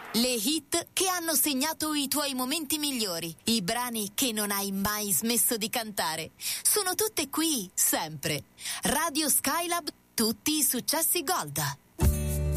Le hit che hanno segnato i tuoi momenti migliori, i brani che non hai mai smesso di cantare. Sono tutte qui, sempre. Radio Skylab, tutti i successi Gold.